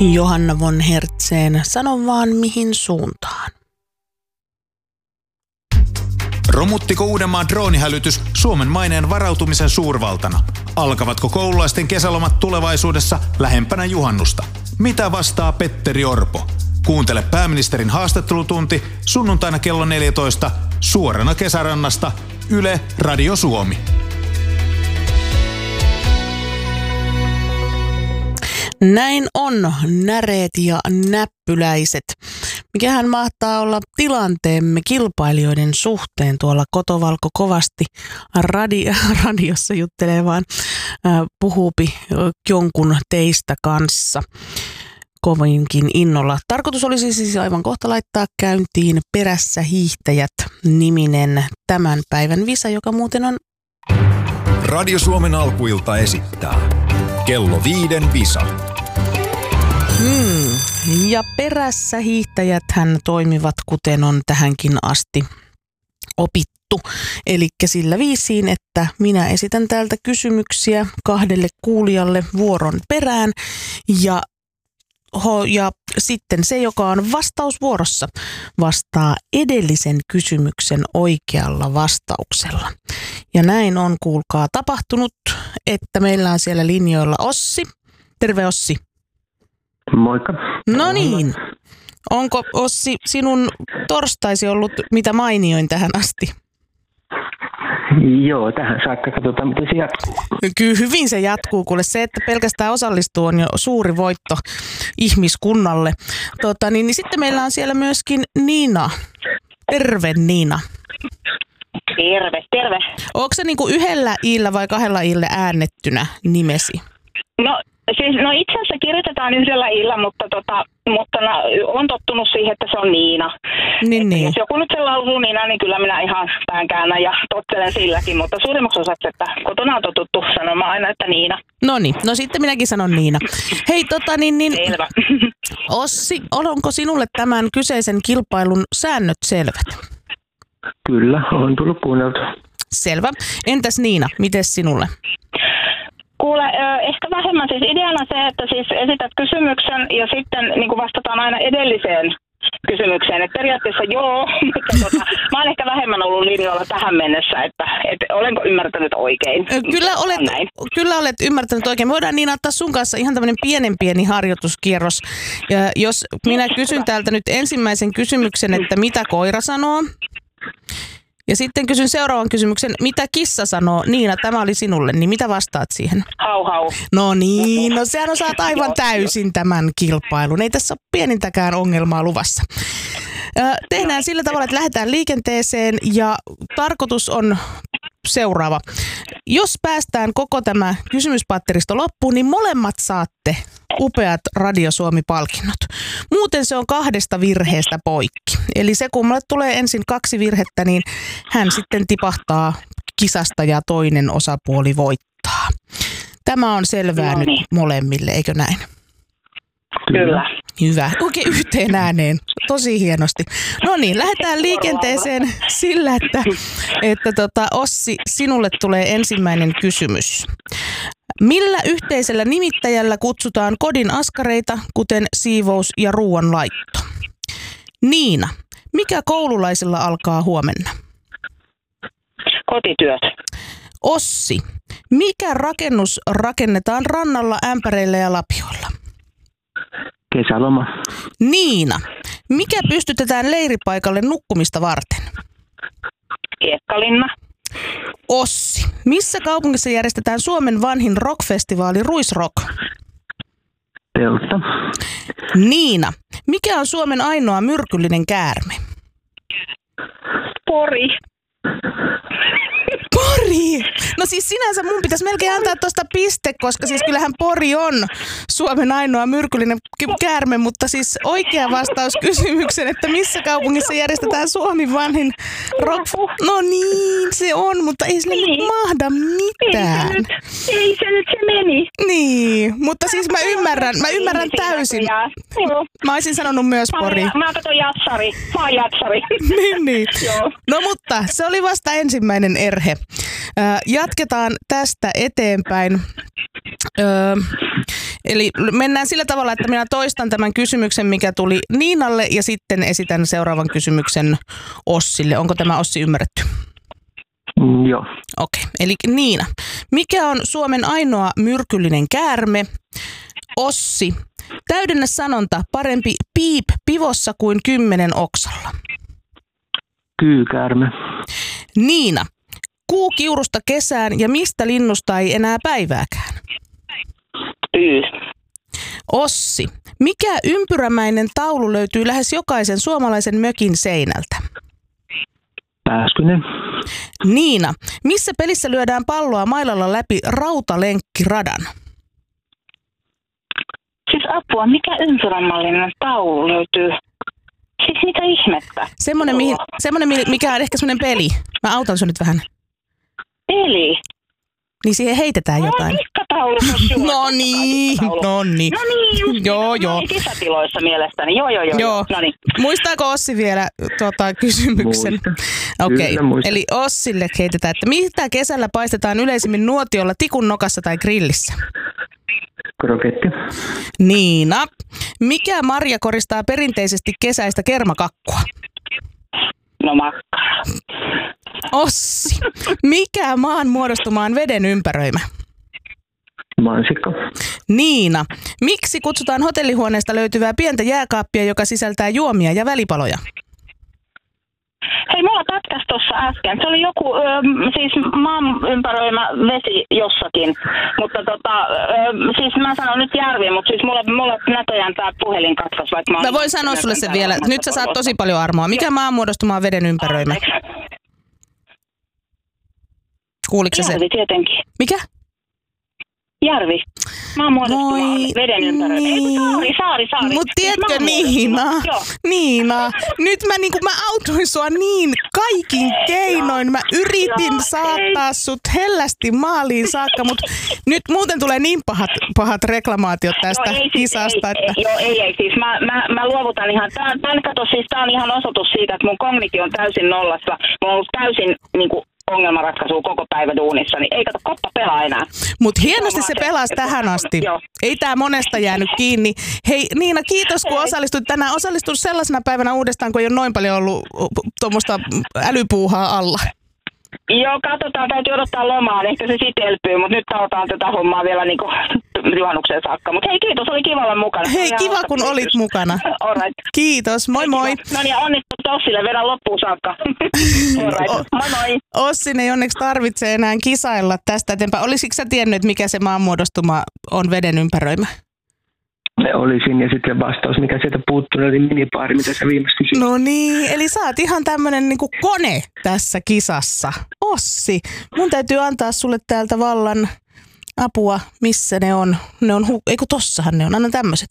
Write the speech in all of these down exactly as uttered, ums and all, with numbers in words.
Johanna von Hertzén, sano vaan mihin suuntaan. Romuttiko Uudenmaan droonihälytys Suomen maineen varautumisen suurvaltana? Alkavatko koululaisten kesälomat tulevaisuudessa lähempänä juhannusta? Mitä vastaa Petteri Orpo? Kuuntele pääministerin haastattelutunti sunnuntaina kello neljätoista suorana Kesärannasta Yle Radio Suomi. Näin on, näreet ja näppyläiset. Mikähän mahtaa olla tilanteemme kilpailijoiden suhteen tuolla Kotovalko kovasti radio, radiossa juttelee vaan äh, puhuupi jonkun teistä kanssa kovinkin innolla. Tarkoitus olisi siis aivan kohta laittaa käyntiin Perässä hiihtäjät -niminen tämän päivän visa, joka muuten on Radio Suomen alkuilta esittää kello viiden visa. Hmm. Ja perässä hiihtäjäthän toimivat kuten on tähänkin asti opittu. Eli sillä viisiin, että minä esitän täältä kysymyksiä kahdelle kuulijalle vuoron perään ja, ho, ja sitten se, joka on vastausvuorossa, vastaa edellisen kysymyksen oikealla vastauksella. Ja näin on, kuulkaa, tapahtunut, että meillä on siellä linjoilla Ossi. Terve Ossi. Moikka. No niin. Onko Ossi sinun torstaisi ollut mitä mainioin tähän asti? Joo, tähän saakka katsotaan, miten se jatkuu. Kyllä hyvin se jatkuu, kuule se, että pelkästään osallistuu on jo suuri voitto ihmiskunnalle. Tota, niin, niin sitten meillä on siellä myöskin Niina. Terve Niina. Terve, terve. Onko se niinku yhdellä iillä vai kahdella iillä äännettynä nimesi? No siis, no itse asiassa kirjoitetaan yhdellä iillä, mutta, tota, mutta na, on tottunut siihen, että se on Niina. Niin, niin. Jos joku nyt sen lausuu Niina, niin kyllä minä ihan pään käännän ja tottelen silläkin, mutta suurimmaksi osaksi, että kotona on totuttu sanomaan aina, että Niina. No niin, no sitten minäkin sanon Niina. Hei tota niin, niin Selvä. Ossi, onko sinulle tämän kyseisen kilpailun säännöt selvät? Kyllä, on tullut kuunneltu. Selvä. Entäs Niina, mites sinulle? Kuule, ehkä vähemmän siis ideana se, että siis esität kysymyksen ja sitten niin kuin vastataan aina edelliseen kysymykseen. Et periaatteessa joo, mutta tota, mä oon ehkä vähemmän ollut linjoilla tähän mennessä, että et, olenko ymmärtänyt oikein? Kyllä olet, kyllä olet ymmärtänyt oikein. Me voidaan Niina ottaa sun kanssa ihan tämmöinen pienen pieni harjoituskierros. Ja jos minä kysyn täältä nyt ensimmäisen kysymyksen, että mitä koira sanoo? Ja sitten kysyn seuraavan kysymyksen, mitä kissa sanoo? Niina, tämä oli sinulle, niin mitä vastaat siihen? Hau hau. No niin, no sehän osaat aivan täysin tämän kilpailun. Ei tässä ole pienintäkään ongelmaa luvassa. Tehdään sillä tavalla, että lähdetään liikenteeseen ja tarkoitus on seuraava. Jos päästään koko tämä kysymyspatteristo loppuun, niin molemmat saatte upeat Radio Suomi-palkinnot. Muuten se on kahdesta virheestä poikki. Eli se, kun mulle tulee ensin kaksi virhettä, niin hän sitten tipahtaa kisasta ja toinen osapuoli voittaa. Tämä on selvää no niin. Nyt molemmille, eikö näin? Kyllä. Hyvä. Oikein yhteen ääneen. Tosi hienosti. No niin, lähdetään liikenteeseen sillä, että, että tota, Ossi, sinulle tulee ensimmäinen kysymys. Millä yhteisellä nimittäjällä kutsutaan kodin askareita, kuten siivous ja ruoanlaitto? Niina, mikä koululaisilla alkaa huomenna? Kotityöt. Ossi, mikä rakennus rakennetaan rannalla, ämpäreillä ja lapioilla? Kesäloma. Niina, mikä pystytetään leiripaikalle nukkumista varten? Kiekkalinna. Ossi, missä kaupungissa järjestetään Suomen vanhin rockfestivaali Ruisrock? Teltta. Niina, mikä on Suomen ainoa myrkyllinen käärme? Pori. Pori! No siis sinänsä mun pitäisi melkein antaa tuosta piste, koska siis kyllähän Pori on Suomen ainoa myrkyllinen käärme, mutta siis oikea vastaus kysymykseen, että missä kaupungissa järjestetään Suomen vanhin rock... No niin, se on, mutta ei sille nyt mahda mitään. Ei se nyt, ei se nyt se meni. Niin, mutta siis mä ymmärrän, mä ymmärrän täysin. Mä olisin sanonut myös Pori. Mä katson jatsari, mä oon jatsari. Niin, niin. No mutta se oli vasta ensimmäinen erhe. Jatketaan tästä eteenpäin. Öö, eli mennään sillä tavalla, että minä toistan tämän kysymyksen, mikä tuli Niinalle, ja sitten esitän seuraavan kysymyksen Ossille. Onko tämä, Ossi, ymmärretty? Mm, joo. Okei, eli Niina. Mikä on Suomen ainoa myrkyllinen käärme? Ossi. Täydennä sanonta, parempi piip pivossa kuin kymmenen oksalla. Kyykäärme. Niina. Kuu kiurusta kesään ja mistä linnusta ei enää päivääkään? Pyy. Ossi. Mikä ympyrämäinen taulu löytyy lähes jokaisen suomalaisen mökin seinältä? Pääskynen. Niina. Missä pelissä lyödään palloa mailalla läpi rautalenkkiradan? Siis apua, mikä ympyrämallinen taulu löytyy? Siis mitä ihmettä? Semmoinen, mihin, semmoinen mikä on ehkä semmoinen peli. Mä autan sun nyt vähän. Peli? Niin siihen heitetään jotain. No niin, no niin. No niin, just joo, niin. joo. No niin, kisatiloissa mielestäni. Joo, joo, joo. joo. No niin. Muistaako Ossi vielä tuota, kysymyksen? Okei, okay. Eli Ossille heitetään, että mitä kesällä paistetaan yleisimmin nuotiolla, tikun nokassa tai grillissä? Kroketti. Niina. Mikä marja koristaa perinteisesti kesäistä kermakakkua? No makkara. Ossi. Mikä maan muodostumaan veden ympäröimä? Mansikka. Niina. Miksi kutsutaan hotellihuoneesta löytyvää pientä jääkaappia, joka sisältää juomia ja välipaloja? Hei, mulla katkaisi tuossa äsken. Se oli joku, ö, siis maan ympäröimä vesi jossakin. Mutta tota, ö, siis mä sanon nyt järvi, mutta siis mulla, mulla näköjään tää puhelin katkaisi. Vaikka mä, mä voin sanoa sulle sen vielä. Nyt sä saat tosi paljon armoa. Mikä maan muodostumaan veden ympäröimä? Kuuliko sä sen? Järvi tietenkin. Mikä? Järvi. Maan muodostumaan veden ympäröimä. Niin. Ei, saari, saari, saari. Mut tiedätkö, Niina? Niina, nyt mä niinku mä autoin sua niin kaikin keinoin. Mä yritin Joo, saattaa ei. sut hellästi maaliin saakka, mut nyt muuten tulee niin pahat, pahat reklamaatiot tästä joo, ei, siis, kisasta. Ei, että... ei, joo, ei, ei. Siis mä, mä, mä luovutan ihan, tää, tän, kato, siis tää on ihan osoitus siitä, että mun kognitio on täysin nollassa. Mä oon ollut täysin niinku ongelmanratkaisua koko päivä duunissa, niin ei kato, koppa pelaa enää. Mut hienosti se pelasi tähän asti. Joo. Ei tää monesta jäänyt kiinni. Hei Niina, kiitos kun osallistuit tänään. Osallistu sellaisena päivänä uudestaan, kun ei ole noin paljon ollut tuommoista älypuuhaa alla. Joo, katsotaan, täytyy odottaa lomaan, ehkä se sitten elpyy, mutta nyt tautaan tätä hommaa vielä niin kuin juhannukseen saakka. Mutta hei, kiitos, oli kiva olla mukana. Hei, kiva kun olit kiitos. Mukana. Alright. Kiitos, moi moi. No niin, onnittelut Ossille, vedän loppuun saakka. Alright. Moi moi. Ossin ei onneksi tarvitse enää kisailla tästä eteenpäin. Olisitko sä tiennyt, että mikä se maanmuodostuma on veden ympäröimä? Olisin, ja sitten vastaus, mikä sieltä puuttuu, oli minipaari, mitä sä viimeksi kysyit. No niin, eli sä oot ihan tämmönen niinku kone tässä kisassa. Ossi, mun täytyy antaa sulle täältä vallan apua, missä ne on. Ne on, hu- eiku tossahan ne on, anna tämmöset.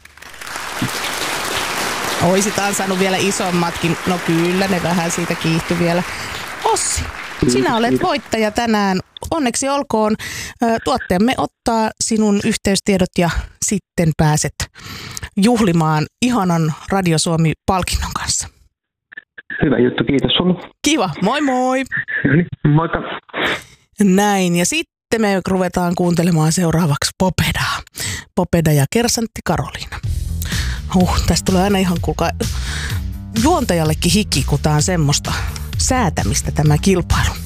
Oisit ansainnut vielä isommatkin, no kyllä ne vähän siitä kiihtyi vielä. Ossi, sinä olet voittaja tänään. Onneksi olkoon. Tuotteemme ottaa sinun yhteystiedot ja sitten pääset juhlimaan ihanan Radio Suomi-palkinnon kanssa. Hyvä juttu, kiitos sulle. Kiva, moi moi. No niin, moikka. Näin, ja sitten me ruvetaan kuuntelemaan seuraavaksi Popedaa. Popeda ja Kersantti Karoliina. Huh, tästä tulee aina ihan kuulkaa juontajallekin hiki, kun tää on semmoista säätämistä tämä kilpailu.